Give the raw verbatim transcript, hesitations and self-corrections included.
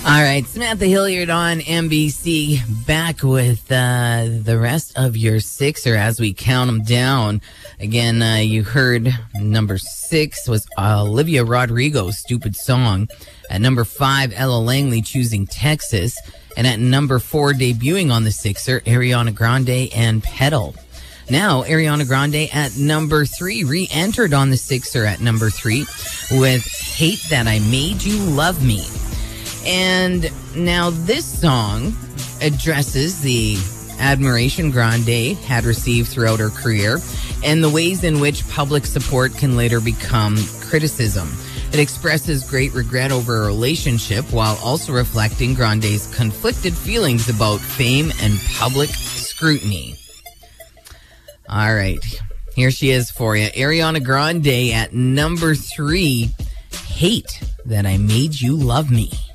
All right, Samantha Hilliard on N B C, back with uh, the rest of your Sixer as we count them down. Again, uh, you heard number six was Olivia Rodrigo's Stupid Song. At number five, Ella Langley, Choosing Texas. And at number four, debuting on the Sixer, Ariana Grande and Pedal. Now, Ariana Grande at number three, re-entered on the Sixer at number three with Hate That I Made You Love Me. And now this song addresses the admiration Grande had received throughout her career and the ways in which public support can later become criticism. It expresses great regret over a relationship while also reflecting Grande's conflicted feelings about fame and public scrutiny. All right, here she is for you. Ariana Grande at number three, Hate That I Made You Love Me.